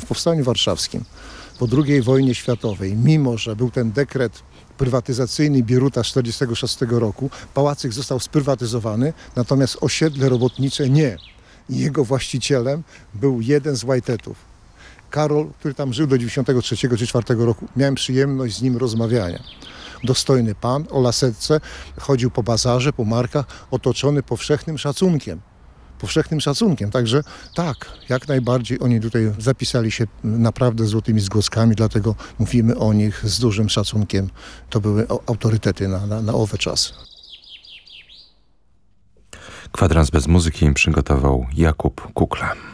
Powstaniu Warszawskim, po II wojnie światowej, mimo że był ten dekret prywatyzacyjny Bieruta z 1946 roku, pałacyk został sprywatyzowany, natomiast osiedle robotnicze nie. I jego właścicielem był jeden z Whiteheadów. Karol, który tam żył do 93 czy 4 roku. Miałem przyjemność z nim rozmawiania. Dostojny pan o laseczce, chodził po bazarze, po markach, otoczony powszechnym szacunkiem. Także tak, jak najbardziej oni tutaj zapisali się naprawdę złotymi zgłoskami, dlatego mówimy o nich z dużym szacunkiem. To były autorytety na owe czasy. Kwadrans bez muzyki przygotował Jakub Kukla.